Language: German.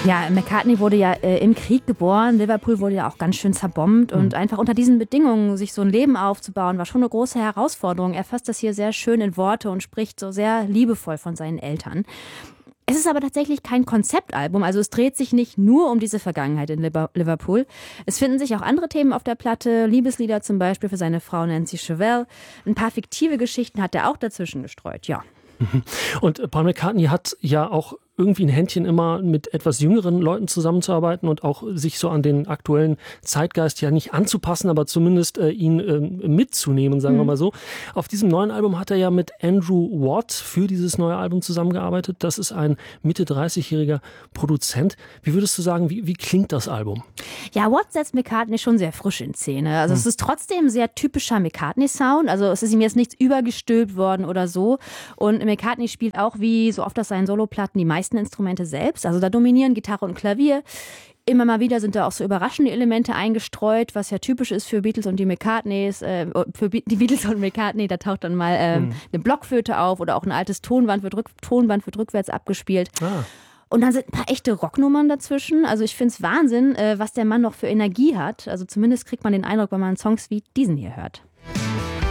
Ja, McCartney wurde ja im Krieg geboren. Liverpool wurde ja auch ganz schön zerbombt. Und einfach unter diesen Bedingungen sich so ein Leben aufzubauen, war schon eine große Herausforderung. Er fasst das hier sehr schön in Worte und spricht so sehr liebevoll von seinen Eltern. Es ist aber tatsächlich kein Konzeptalbum, also es dreht sich nicht nur um diese Vergangenheit in Liverpool. Es finden sich auch andere Themen auf der Platte, Liebeslieder zum Beispiel für seine Frau Nancy Chevelle. Ein paar fiktive Geschichten hat er auch dazwischen gestreut, ja. Und Paul McCartney hat ja auch irgendwie ein Händchen immer mit etwas jüngeren Leuten zusammenzuarbeiten und auch sich so an den aktuellen Zeitgeist ja nicht anzupassen, aber zumindest ihn mitzunehmen, sagen wir mal so. Auf diesem neuen Album hat er ja mit Andrew Watt für dieses neue Album zusammengearbeitet. Das ist ein Mitte 30-jähriger Produzent. Wie würdest du sagen, wie klingt das Album? Ja, Watt setzt McCartney schon sehr frisch in Szene. Also es ist trotzdem sehr typischer McCartney-Sound. Also es ist ihm jetzt nichts übergestülpt worden oder so. Und McCartney spielt auch wie so oft auf seinen Soloplatten die meisten Instrumente selbst. Also da dominieren Gitarre und Klavier. Immer mal wieder sind da auch so überraschende Elemente eingestreut, was ja typisch ist für Beatles und die McCartneys. Für die Beatles und McCartney, da taucht dann mal eine Blockflöte auf oder auch ein altes Tonband wird rückwärts abgespielt. Und dann sind ein paar echte Rocknummern dazwischen. Also ich finde es Wahnsinn, was der Mann noch für Energie hat. Also zumindest kriegt man den Eindruck, wenn man Songs wie diesen hier hört.